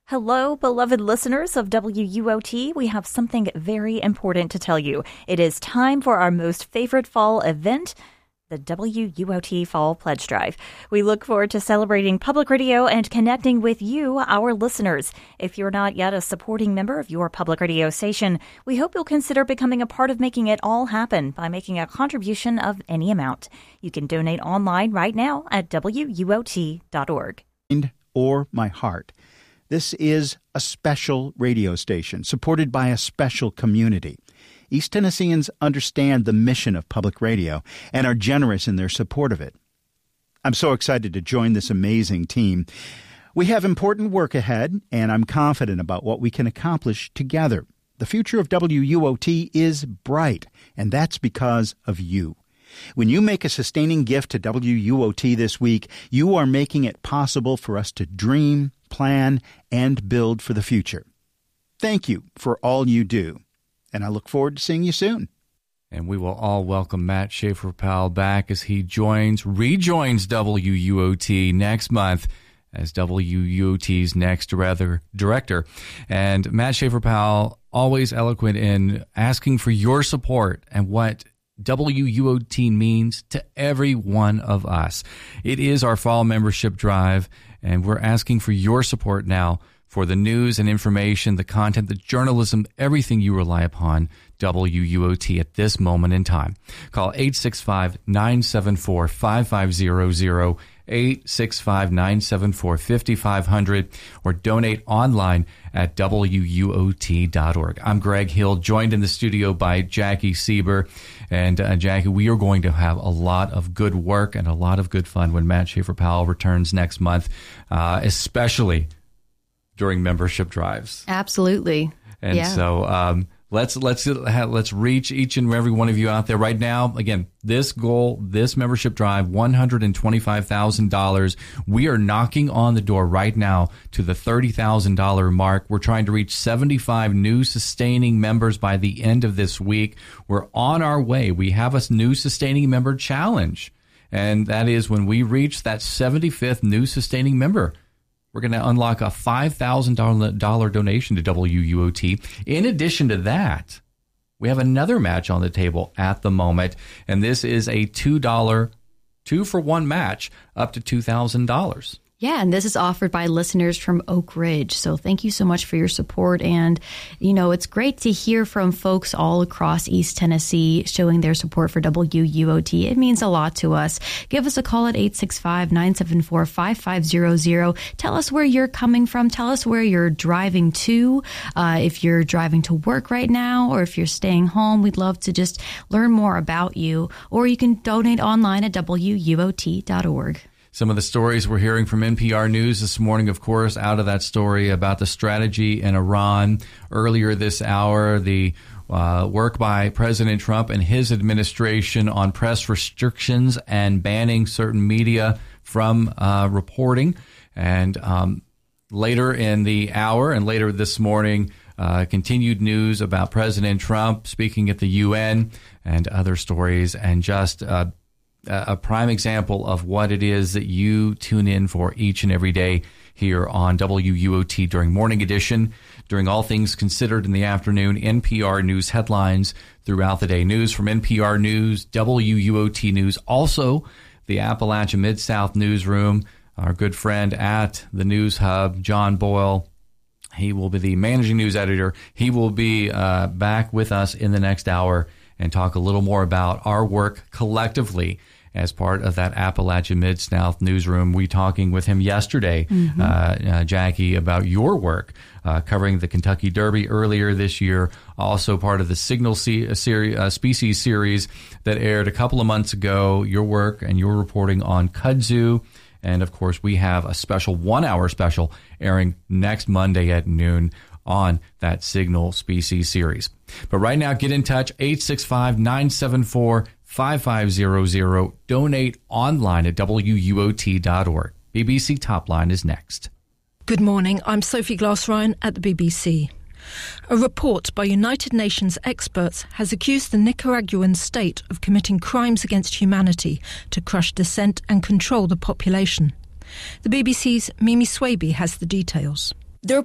Hello, beloved listeners of WUOT. We have something very important to tell you. It is time for our most favorite fall event, the WUOT Fall Pledge Drive. We look forward to celebrating public radio and connecting with you, our listeners. If you're not yet a supporting member of your public radio station, we hope you'll consider becoming a part of making it all happen by making a contribution of any amount. You can donate online right now at WUOT.org. Or my heart. This is a special radio station supported by a special community. East Tennesseans understand the mission of public radio and are generous in their support of it. I'm so excited to join this amazing team. We have important work ahead, and I'm confident about what we can accomplish together. The future of WUOT is bright, and that's because of you. When you make a sustaining gift to WUOT this week, you are making it possible for us to dream, plan, and build for the future. Thank you for all you do, and I look forward to seeing you soon. And we will all welcome Matt Schaefer-Powell back as he rejoins WUOT next month as WUOT's next director. And Matt Schaefer-Powell, always eloquent in asking for your support and what WUOT means to every one of us. It is our fall membership drive, and we're asking for your support now for the news and information, the content, the journalism, everything you rely upon WUOT at this moment in time. Call 865-974-5500, 865-974-5500, or donate online at WUOT.org. I'm Greg Hill, joined in the studio by Jackie Sieber. And Jackie, we are going to have a lot of good work and a lot of good fun when Matt Schaefer-Powell returns next month, especially during membership drives. Absolutely. And so let's reach each and every one of you out there right now. Again, this goal, this membership drive, $125,000. We are knocking on the door right now to the $30,000 mark. We're trying to reach 75 new sustaining members by the end of this week. We're on our way. We have a new sustaining member challenge, and that is when we reach that 75th new sustaining member, we're going to unlock a $5,000 donation to WUOT. In addition to that, we have another match on the table at the moment, and this is a $2 2-for-1 match up to $2,000. Yeah, and this is offered by listeners from Oak Ridge. So thank you so much for your support. And, you know, it's great to hear from folks all across East Tennessee showing their support for WUOT. It means a lot to us. Give us a call at 865-974-5500. Tell us where you're coming from. Tell us where you're driving to. If you're driving to work right now or if you're staying home, we'd love to just learn more about you. Or you can donate online at WUOT.org. Some of the stories we're hearing from NPR News this morning, of course, out of that story about the strategy in Iran. Earlier this hour, the work by President Trump and his administration on press restrictions and banning certain media from reporting. And later in the hour and later this morning, continued news about President Trump speaking at the UN and other stories, and just a prime example of what it is that you tune in for each and every day here on WUOT during Morning Edition, during All Things Considered in the afternoon, NPR News headlines throughout the day, news from NPR News, WUOT News, also the Appalachia Mid-South Newsroom, our good friend at the News Hub, John Boyle. He will be the managing news editor. He will be back with us in the next hour and talk a little more about our work collectively as part of that Appalachia Mid-South Newsroom. We talking with him yesterday, Jackie, about your work covering the Kentucky Derby earlier this year, also part of the Signal Species series that aired a couple of months ago, your work and your reporting on kudzu. And, of course, we have a special 1-hour special airing next Monday at noon on that Signal Species series. But right now, get in touch, 865-974-5500. Donate online at WUOT.org. BBC Top Line is next. Good morning. I'm Sophie Glass-Ryan at the BBC. A report by United Nations experts has accused the Nicaraguan state of committing crimes against humanity to crush dissent and control the population. The BBC's Mimi Swaby has the details.